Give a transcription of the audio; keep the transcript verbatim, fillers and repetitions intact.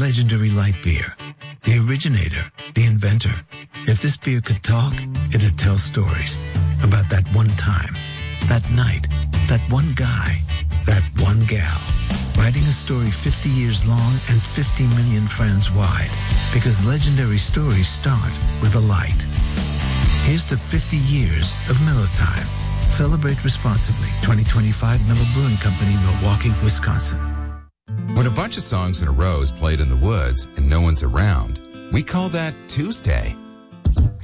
legendary light beer. The originator, the inventor. If this beer could talk, it'd tell stories about that one time, that night, that one guy, that one gal. Writing a story fifty years long and fifty million friends wide. Because legendary stories start with a light. Here's to fifty years of Miller Time. Celebrate responsibly. twenty twenty-five Miller Brewing Company, Milwaukee, Wisconsin. When a bunch of songs in a row is played in the woods and no one's around, we call that Tuesday.